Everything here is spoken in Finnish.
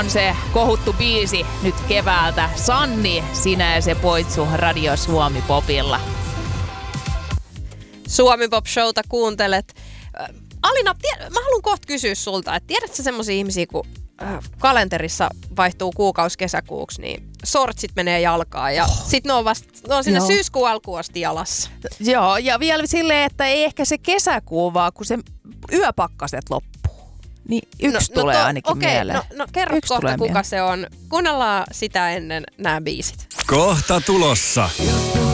On se kohuttu biisi nyt keväältä. Sanni, sinä ja se Poitsu Radio Suomi Popilla. Suomi Pop Showta kuuntelet. Alina, mä haluan kohta kysyä sulta, että tiedätkö sä semmosia ihmisiä, kun kalenterissa vaihtuu kuukausi kesäkuuksi, niin sortsit menee jalkaan ja sit ne on sinne syyskuun alkuun asti jalassa. Joo, ja vielä silleen, että ei ehkä se kesäkuu, vaan kun se yöpakkaset loppuu. Niin yksi tulee ainakin mieleen. No kerro kohta, kuka se on. Kuunnellaan sitä ennen nämä biisit. Kohta tulossa.